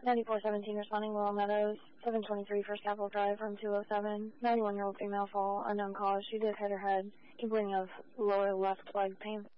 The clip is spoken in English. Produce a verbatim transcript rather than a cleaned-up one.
ninety-four seventeen responding, Willow Meadows, seven twenty-three First Capitol Drive, room two oh seven. ninety-one-year-old female fall, unknown cause. She did hit her head, inkling of lower left leg pain.